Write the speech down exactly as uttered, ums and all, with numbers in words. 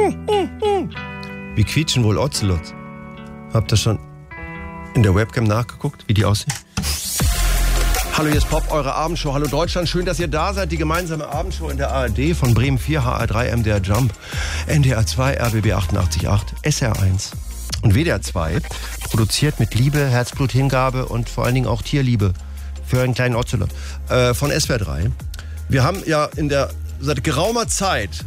Wie quietschen wohl Ozelots? Habt ihr schon in der Webcam nachgeguckt, wie die aussehen? Hallo, hier ist Pop, eure Abendshow. Hallo Deutschland, schön, dass ihr da seid. Die gemeinsame Abendshow in der A R D von Bremen vier, H R drei, M D R Jump, N D R zwei, R B B achtundachtzig Komma acht, S R eins und W D R zwei. Produziert mit Liebe, Herzbluthingabe und vor allen Dingen auch Tierliebe für einen kleinen Ozelot. Äh, von S W R drei. Wir haben ja in der seit geraumer Zeit